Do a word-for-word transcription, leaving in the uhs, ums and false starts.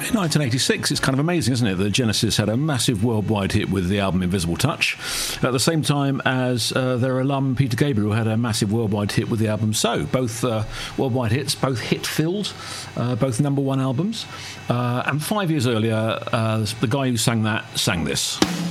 in nineteen eighty-six, it's kind of amazing, isn't it, that Genesis had a massive worldwide hit with the album Invisible Touch, at the same time as uh, their alum Peter Gabriel had a massive worldwide hit with the album So. Both uh, worldwide hits, both hit-filled, uh, both number one albums. Uh, and five years earlier, uh, the guy who sang that sang this.